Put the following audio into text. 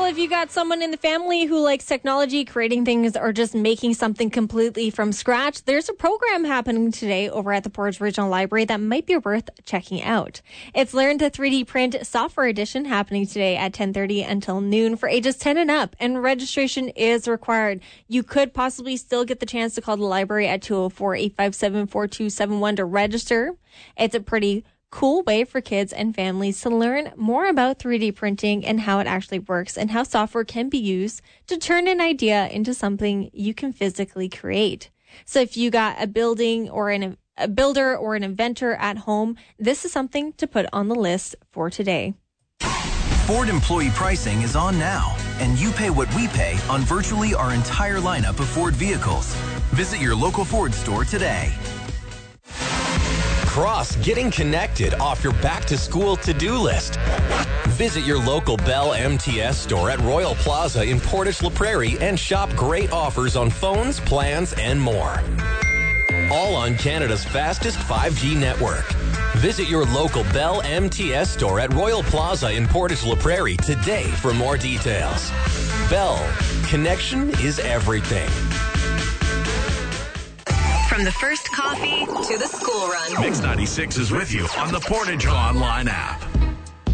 if you got someone in the family who likes technology, creating things, or just making something completely from scratch, there's a program happening today over at the Portage Regional Library that might be worth checking out. It's Learn to 3D Print Software Edition happening today at 10:30 until noon for ages 10 and up, and registration is required. You could possibly still get the chance to call the library at 204-857-4271 to register. It's a pretty cool way for kids and families to learn more about 3D printing and how it actually works and how software can be used to turn an idea into something you can physically create. So if you got a building or a builder or an inventor at home, this is something to put on the list for today. Ford employee pricing is on now, and you pay what we pay on virtually our entire lineup of Ford vehicles. Visit your local Ford store today. Cross getting connected off your back-to-school to-do list. Visit your local Bell MTS store at Royal Plaza in Portage La Prairie and shop great offers on phones, plans, and more. All on Canada's fastest 5G network. Visit your local Bell MTS store at Royal Plaza in Portage La Prairie today for more details. Bell, connection is everything. From the first coffee to the school run. Mix 96 is with you on the Portage Online app.